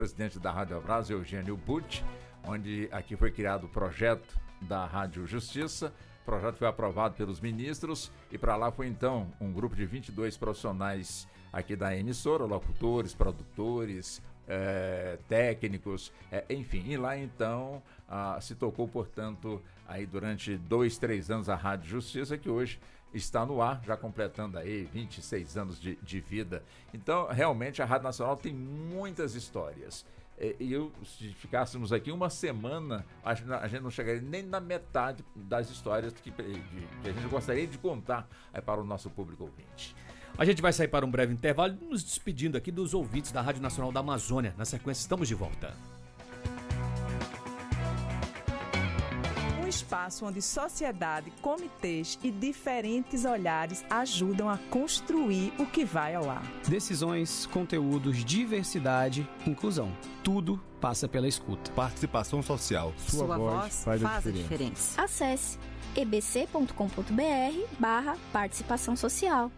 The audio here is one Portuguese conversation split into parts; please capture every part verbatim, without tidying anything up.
presidente da Rádio Abrasa, Eugênio Butti, onde aqui foi criado o projeto da Rádio Justiça. O projeto foi aprovado pelos ministros e para lá foi então um grupo de vinte e dois profissionais aqui da emissora, locutores, produtores, é, técnicos, é, enfim. E lá então ah, se tocou, portanto, aí durante dois, três anos a Rádio Justiça, que hoje está no ar, já completando aí vinte e seis anos de, de vida. Então, realmente, a Rádio Nacional tem muitas histórias. E eu, se ficássemos aqui uma semana, a gente não chegaria nem na metade das histórias que, que a gente gostaria de contar aí para o nosso público ouvinte. A gente vai sair para um breve intervalo, nos despedindo aqui dos ouvintes da Rádio Nacional da Amazônia. Na sequência, estamos de volta. Um espaço onde sociedade, comitês e diferentes olhares ajudam a construir o que vai ao ar. Decisões, conteúdos, diversidade, inclusão. Tudo passa pela escuta. Participação social. Sua, Sua voz, voz faz, faz a, diferença. a diferença. Acesse e b c ponto com ponto b r barra participação social.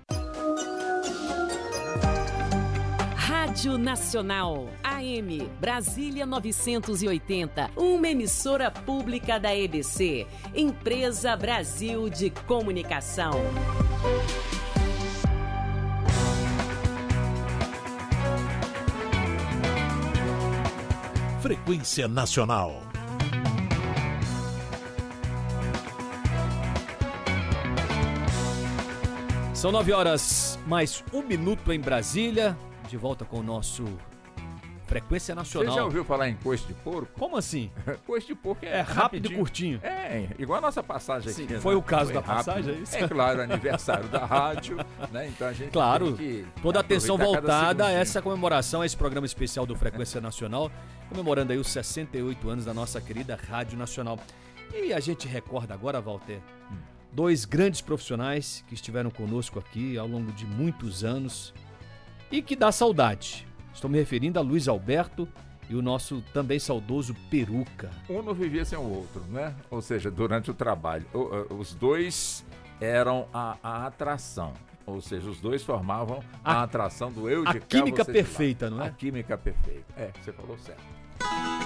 Rádio Nacional, A M, Brasília novecentos e oitenta, uma emissora pública da E B C, Empresa Brasil de Comunicação. Frequência Nacional. São nove horas mais um minuto em Brasília. De volta com o nosso Frequência Nacional. Você já ouviu falar em coice de porco? Como assim? Coice de porco é, é rápido e curtinho. É, igual a nossa passagem Sim, aqui. Foi né? o caso foi da passagem, é isso? É claro, aniversário da rádio, né? Então a gente claro, tem que toda a atenção voltada a essa comemoração, a esse programa especial do Frequência Nacional, comemorando aí os sessenta e oito anos da nossa querida Rádio Nacional. E a gente recorda agora, Walter, hum. dois grandes profissionais que estiveram conosco aqui ao longo de muitos anos e que dá saudade. Estou me referindo a Luiz Alberto e o nosso também saudoso Peruca. Um não vivia sem o outro, né? Ou seja, durante o trabalho. Os dois eram a, a atração. Ou seja, os dois formavam a, a atração do eu de A cá, química você perfeita, de lá. Não é? A química perfeita. É, você falou certo.